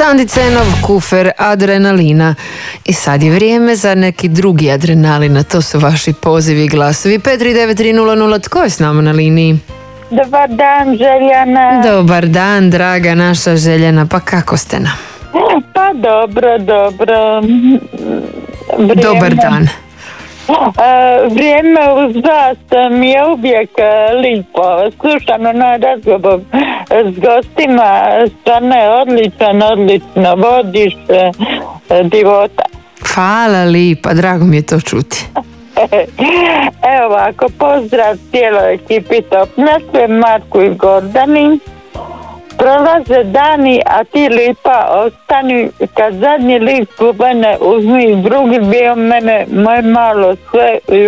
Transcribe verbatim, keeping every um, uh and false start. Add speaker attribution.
Speaker 1: Sandi Cenov, Kufer adrenalina. I sad je vrijeme za neki drugi adrenalin, a to su vaši pozivi i glasovi. pet tri devet tri nula nula, tko je s nama na liniji?
Speaker 2: Dobar dan, Željana.
Speaker 1: Dobar dan, draga naša Željana, pa kako ste nam?
Speaker 2: Pa dobro, dobro. Vrijeme,
Speaker 1: Dobar dan.
Speaker 2: a, vrijeme uz vas mi je uvijek lipo. Slušam onaj razgovor s gostima, stvarno je odličan, odlično vodiš, divota.
Speaker 1: Hvala lipa, drago mi je to čuti.
Speaker 2: Evo ovako, pozdrav cijeloj ekipi Top Neste, Marku i Gordani. Prolaze dani, a ti lipa ostani, kad zadnji lik u mene uzmi, drugi bio mene, moj malo sve